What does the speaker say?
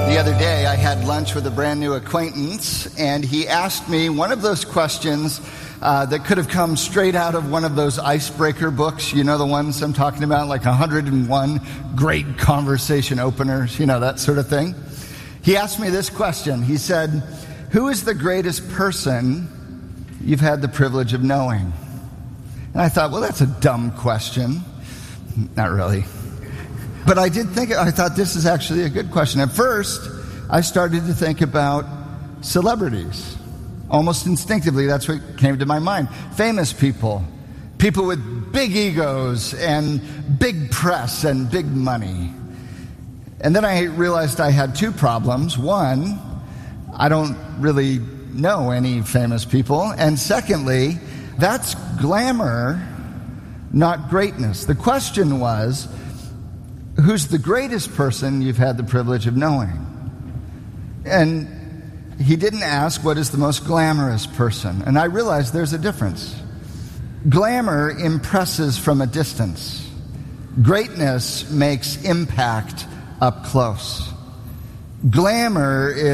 The other day, I had lunch with a brand new acquaintance, and he asked me one of those questions that could have come straight out of one of those icebreaker books. You know the ones I'm talking about, like 101 great conversation openers, you know, that sort of thing. He asked me this question. He said, "Who is the greatest person you've had the privilege of knowing?" And I thought, well, that's a dumb question. Not really. But I thought this is actually a good question. At first, I started to think about celebrities. Almost instinctively, that's what came to my mind. Famous people. People with big egos and big press and big money. And then I realized I had two problems. One, I don't really know any famous people. And secondly, that's glamour, not greatness. The question was, who's the greatest person you've had the privilege of knowing? And he didn't ask what is the most glamorous person. And I realized there's a difference. Glamour impresses from a distance. Greatness makes impact up close. Glamour is